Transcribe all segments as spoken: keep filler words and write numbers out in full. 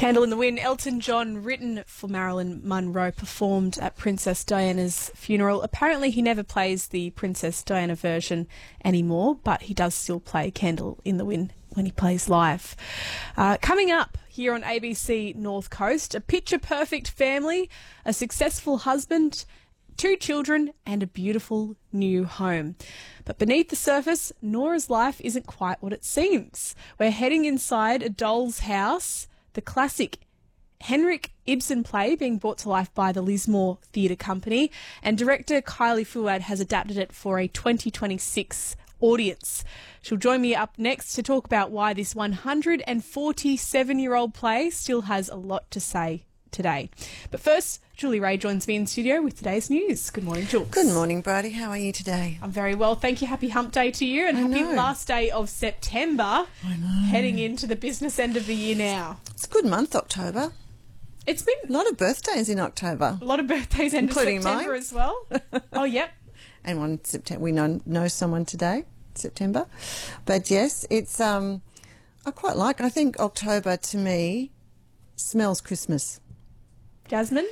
Candle in the Wind, Elton John, written for Marilyn Monroe, performed at Princess Diana's funeral. Apparently he never plays the Princess Diana version anymore, but he does still play Candle in the Wind when he plays live. Uh, coming up here on A B C North Coast, a picture-perfect family, a successful husband, two children and a beautiful new home. But beneath the surface, Nora's life isn't quite what it seems. We're heading inside a doll's house, the classic Henrik Ibsen play being brought to life by the Lismore Theatre Company, and director Kylie Fuad has adapted it for a twenty twenty-six audience. She'll join me up next to talk about why this one hundred forty-seven-year-old play still has a lot to say today. But first, Julie Ray joins me in studio with today's news. Good morning, Jules. Good morning, Bridie. How are you today? I'm very well, thank you. Happy hump day to you, and I happy know. last day of September. I know. Heading into the business end of the year now. It's a good month, October. It's been A lot of birthdays in October. a lot of birthdays end of Including September mine. as well. Oh, yep. And one September. We know, know someone today, September. But yes, it's, um, I quite like, I think October to me smells Christmas. Jasmine?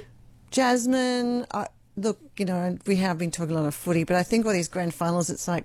Jasmine, I, look, you know, we have been talking a lot of footy, but I think all these grand finals, it's like,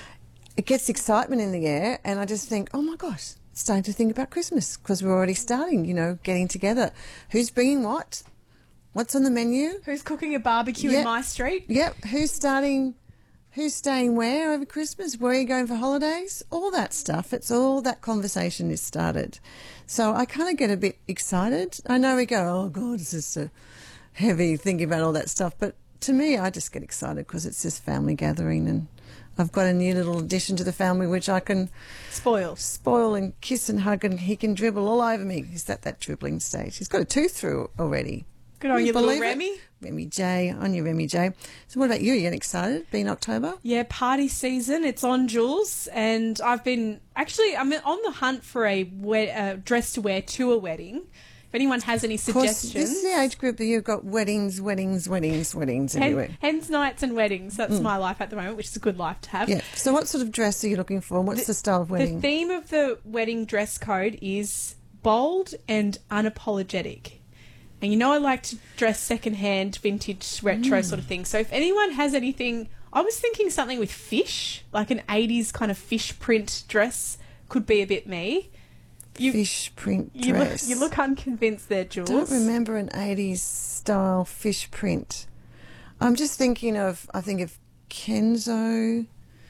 it gets excitement in the air, and I just think, oh my gosh, it's starting to think about Christmas because we're already starting, you know, getting together. Who's bringing what? What's on the menu? Who's cooking a barbecue Yep. in my street? Yep. Who's starting, who's staying where over Christmas? Where are you going for holidays? All that stuff. It's all that conversation is started. So I kind of get a bit excited. I know we go, oh God, it's just so heavy thinking about all that stuff. But to me, I just get excited because it's this family gathering, and I've got a new little addition to the family which I can Spoil. spoil and kiss and hug, and he can dribble all over me. He's at that dribbling stage. He's got a tooth through already. Good on Can you, little believe it? Remy. Remy J, on you, Remy J. So what about you? Are you getting excited being October? Yeah, party season. It's on, Jules, and I've been actually I'm on the hunt for a we- uh, dress to wear to a wedding. If anyone has any Of course, suggestions, this is the age group that you've got weddings, weddings, weddings, weddings everywhere. Hen- hens nights and weddings. That's my life at the moment, which is a good life to have. Yeah. So what sort of dress are you looking for? What's the, style of wedding? The theme of the wedding dress code is bold and unapologetic. And you know I like to dress secondhand, vintage, retro Mm. sort of thing. So if anyone has anything, I was thinking something with fish, like an eighties kind of fish print dress could be a bit me. You, Fish print you look, dress. you look unconvinced there, Jules. Don't remember an eighties style fish print. I'm just thinking of, I think of Kenzo,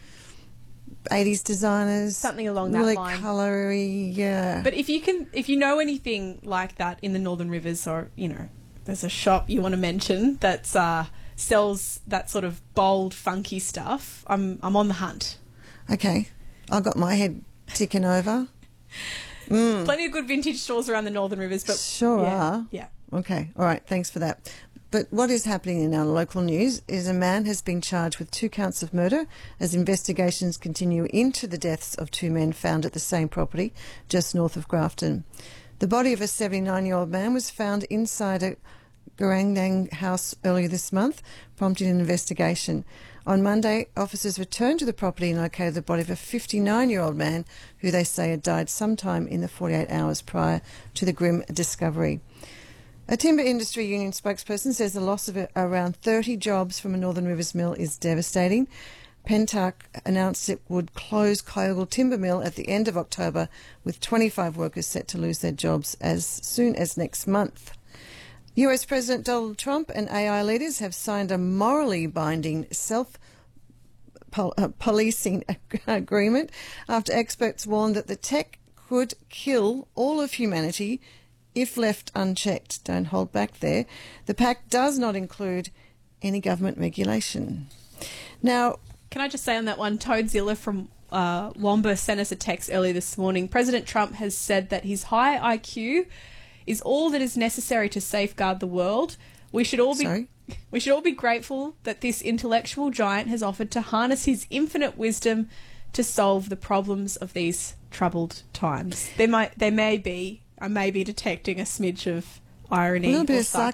eighties designers. Something along that really line. coloury, yeah. But if you can, if you know anything like that in the Northern Rivers, or you know, there's a shop you want to mention that's uh, sells that sort of bold, funky stuff. I'm I'm on the hunt. Okay. I got my head ticking over. Mm. Plenty of good vintage stores around the Northern Rivers, but Sure yeah, are. Yeah. Okay, all right, thanks for that. But what is happening in our local news is a man has been charged with two counts of murder as investigations continue into the deaths of two men found at the same property just north of Grafton. The body of a seventy-nine-year-old man was found inside a Garangdang house earlier this month, prompting an investigation. On Monday, officers returned to the property and located the body of a fifty-nine-year-old man who they say had died sometime in the forty-eight hours prior to the grim discovery. A timber industry union spokesperson says the loss of around thirty jobs from a Northern Rivers mill is devastating. Pentark announced it would close Kyogle Timber Mill at the end of October, with twenty-five workers set to lose their jobs as soon as next month. U S President Donald Trump and A I leaders have signed a morally binding self-policing agreement after experts warned that the tech could kill all of humanity if left unchecked. Don't hold back there. The pact does not include any government regulation. Now, Can I just say on that one, Toadzilla from uh, Wamba sent us a text earlier this morning. President Trump has said that his high I Q is all that is necessary to safeguard the world. We should all be Sorry? we should all be grateful that this intellectual giant has offered to harness his infinite wisdom to solve the problems of these troubled times. There might there may be I may be detecting a smidge of irony a little bit or of sarcasm